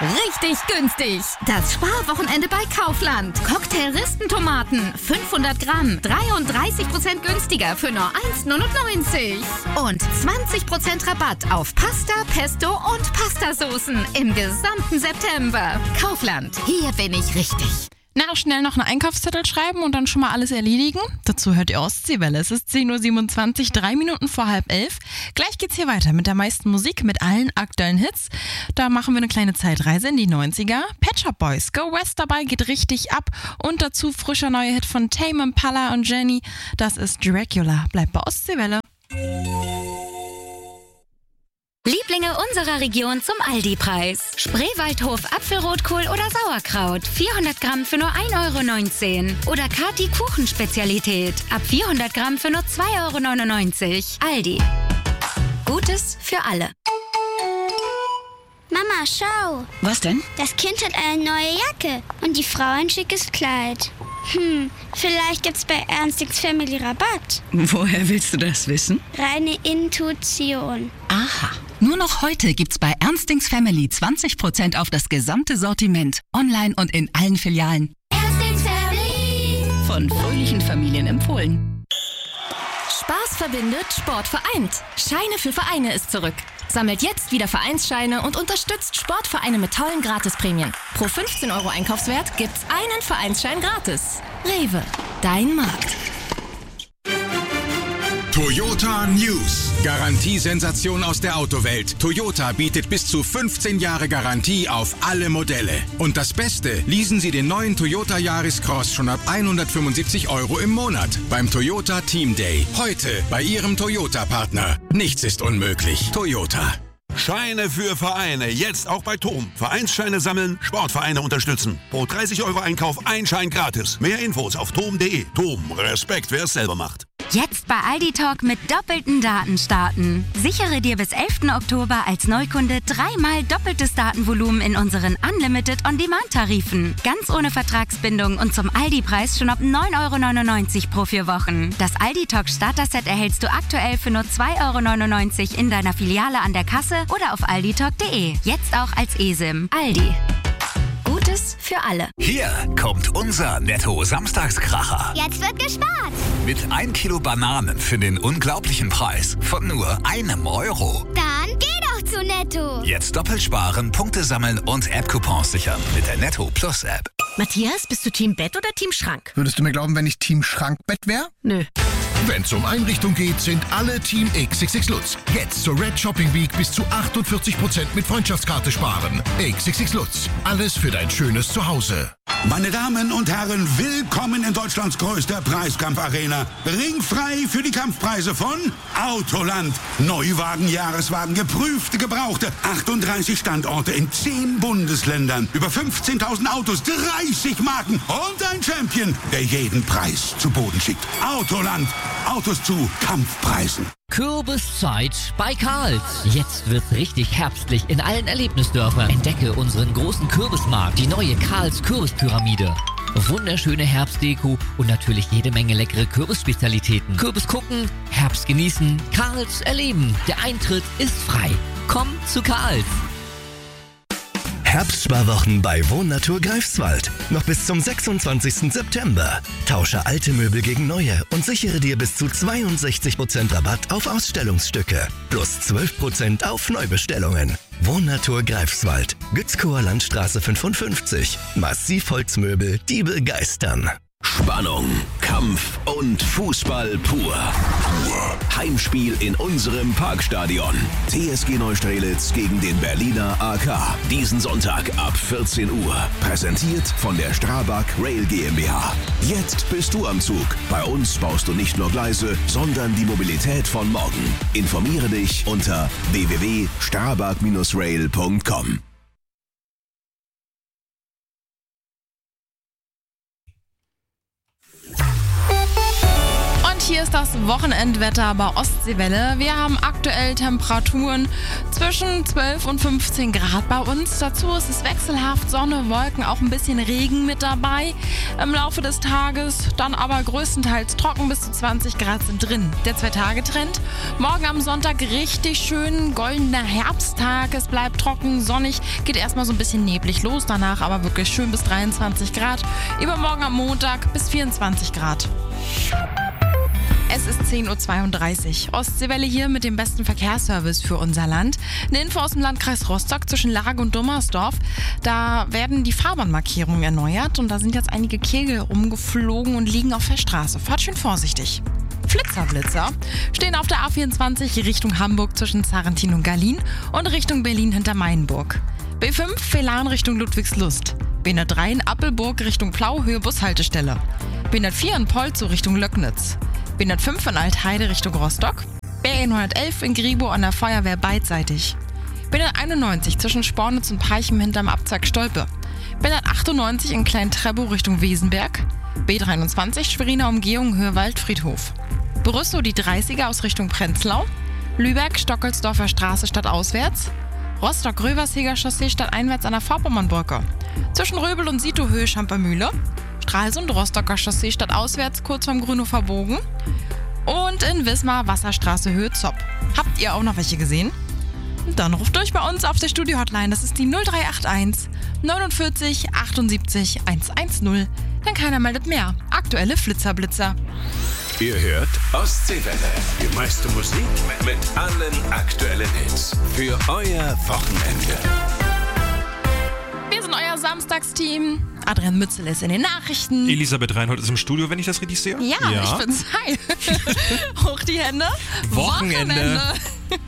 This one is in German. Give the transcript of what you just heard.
richtig günstig. Das Sparwochenende bei Kaufland. Cocktail-Rispentomaten, 500 Gramm, 33% günstiger für nur 1,99. Und 20% Rabatt auf Pasta, Pesto und Pastasoßen im gesamten September. Kaufland, hier bin ich richtig. Na, schnell noch einen Einkaufszettel schreiben und dann schon mal alles erledigen? Dazu hört ihr Ostseewelle. Es ist 10.27 Uhr, 3 Minuten vor 10:30. Gleich geht's hier weiter mit der meisten Musik, mit allen aktuellen Hits. Da machen wir eine kleine Zeitreise in die 90er. Pet Shop Boys, Go West dabei, geht richtig ab. Und dazu frischer neuer Hit von Tame Impala und Jenny. Das ist Dracula. Bleibt bei Ostseewelle. Lieblinge unserer Region zum Aldi-Preis. Spreewaldhof Apfelrotkohl oder Sauerkraut. 400 Gramm für nur 1,19 €. Oder Kati Kuchenspezialität. Ab 400 Gramm für nur 2,99 €. Aldi. Gutes für alle. Mama, schau. Was denn? Das Kind hat eine neue Jacke und die Frau ein schickes Kleid. Vielleicht gibt's bei Ernstings Family Rabatt. Woher willst du das wissen? Reine Intuition. Aha. Nur noch heute gibt's bei Ernstings Family 20% auf das gesamte Sortiment. Online und in allen Filialen. Ernstings Family. Von fröhlichen Familien empfohlen. Spaß verbindet, Sport vereint. Scheine für Vereine ist zurück. Sammelt jetzt wieder Vereinsscheine und unterstützt Sportvereine mit tollen Gratisprämien. Pro 15 € Einkaufswert gibt's einen Vereinsschein gratis. Rewe, dein Markt. Toyota News. Garantiesensation aus der Autowelt. Toyota bietet bis zu 15 Jahre Garantie auf alle Modelle. Und das Beste, leasen Sie den neuen Toyota Yaris Cross schon ab 175 € im Monat beim Toyota Team Day. Heute bei Ihrem Toyota-Partner. Nichts ist unmöglich. Toyota. Scheine für Vereine, jetzt auch bei TOM. Vereinsscheine sammeln, Sportvereine unterstützen. Pro 30 € Einkauf ein Schein gratis. Mehr Infos auf tom.de. TOM, Respekt, wer es selber macht. Jetzt bei Aldi Talk mit doppelten Daten starten. Sichere dir bis 11. Oktober als Neukunde 3-mal doppeltes Datenvolumen in unseren Unlimited On-Demand-Tarifen. Ganz ohne Vertragsbindung und zum Aldi-Preis schon ab 9,99 € pro 4 Wochen. Das Aldi Talk Starter-Set erhältst du aktuell für nur 2,99 € in deiner Filiale an der Kasse oder auf alditalk.de. Jetzt auch als eSIM. Aldi. Gutes für alle. Hier kommt unser Netto-Samstagskracher. Jetzt wird gespart. Mit 1 Kilo Bananen für den unglaublichen Preis von nur €1. Dann geh doch zu Netto. Jetzt doppelt sparen, Punkte sammeln und App-Coupons sichern mit der Netto Plus App. Matthias, bist du Team Bett oder Team Schrank? Würdest du mir glauben, wenn ich Team Schrankbett wäre? Nö. Wenn's um Einrichtung geht, sind alle Team XXX Lutz. Jetzt zur Red Shopping Week bis zu 48% mit Freundschaftskarte sparen. XXX Lutz. Alles für dein schönes Zuhause. Meine Damen und Herren, willkommen in Deutschlands größter Preiskampfarena. Ringfrei für die Kampfpreise von Autoland. Neuwagen, Jahreswagen, geprüfte, gebrauchte. 38 Standorte in 10 Bundesländern. Über 15.000 Autos, 30 Marken und ein Champion, der jeden Preis zu Boden schickt. Autoland. Autos zu Kampfpreisen. Kürbiszeit bei Karls. Jetzt wird's richtig herbstlich in allen Erlebnisdörfern. Entdecke unseren großen Kürbismarkt, die neue Karls Kürbispyramide. Wunderschöne Herbstdeko und natürlich jede Menge leckere Kürbisspezialitäten. Kürbis gucken, Herbst genießen, Karls erleben. Der Eintritt ist frei. Komm zu Karls. Herbstsparwochen bei Wohnnatur Greifswald. Noch bis zum 26. September. Tausche alte Möbel gegen neue und sichere dir bis zu 62% Rabatt auf Ausstellungsstücke. Plus 12% auf Neubestellungen. Wohnnatur Greifswald. Gützkower Landstraße 55. Massivholzmöbel, die begeistern. Spannung, Kampf und Fußball pur. Heimspiel in unserem Parkstadion. TSG Neustrelitz gegen den Berliner AK. Diesen Sonntag ab 14 Uhr. Präsentiert von der Strabag Rail GmbH. Jetzt bist du am Zug. Bei uns baust du nicht nur Gleise, sondern die Mobilität von morgen. Informiere dich unter www.strabag-rail.com. hier ist das Wochenendwetter bei Ostseewelle. Wir haben aktuell Temperaturen zwischen 12 und 15 Grad bei uns. Dazu ist es wechselhaft, Sonne, Wolken, auch ein bisschen Regen mit dabei im Laufe des Tages. Dann aber größtenteils trocken, bis zu 20 Grad sind drin. Der 2-Tage-Trend. Morgen am Sonntag richtig schön, goldener Herbsttag. Es bleibt trocken, sonnig, geht erstmal so ein bisschen neblig los. Danach aber wirklich schön bis 23 Grad. Übermorgen am Montag bis 24 Grad. Es ist 10.32 Uhr. Ostseewelle hier mit dem besten Verkehrsservice für unser Land. Eine Info aus dem Landkreis Rostock zwischen Lage und Dummersdorf. Da werden die Fahrbahnmarkierungen erneuert und da sind jetzt einige Kegel rumgeflogen und liegen auf der Straße. Fahrt schön vorsichtig. Flitzer stehen auf der A24 Richtung Hamburg zwischen Sarrentin und Gallien und Richtung Berlin hinter Mainburg. B5 Velan Richtung Ludwigslust. B103 in Appelburg Richtung Plauhöhe Bushaltestelle. B104 in Polzow Richtung Löcknitz. B105 in Altheide Richtung Rostock. B111 in Griebow an der Feuerwehr beidseitig. B191 zwischen Spornitz und Peichem hinterm Abzweig Stolpe. B198 in Klein-Trebow Richtung Wesenberg. B23 Schweriner Umgehung Höhe Waldfriedhof. Brüssow die 30er aus Richtung Prenzlau. Lübeck Stockelsdorfer Straße stadtauswärts. Rostock-Röversheger Chaussee stadteinwärts an der Vorpommernbrücke. Zwischen Röbel und Sito Höhe Schampermühle. Stralsund Rostocker Chaussee stadtauswärts kurz vom Grünhofer Bogen. Und in Wismar Wasserstraße Höhe Zopp. Habt ihr auch noch welche gesehen? Dann ruft durch bei uns auf der Studio-Hotline. Das ist die 0381 49 78 110. Denn keiner meldet mehr. Aktuelle Flitzerblitzer. Ihr hört Ostseewelle. Die meiste Musik mit allen aktuellen Hits. Für euer Wochenende. Wir sind euer Samstagsteam. Adrian Mützel ist in den Nachrichten. Elisabeth Reinhold ist im Studio, wenn ich das richtig sehe. Ja. Ich bin's. Hi. Hoch die Hände. Wochenende.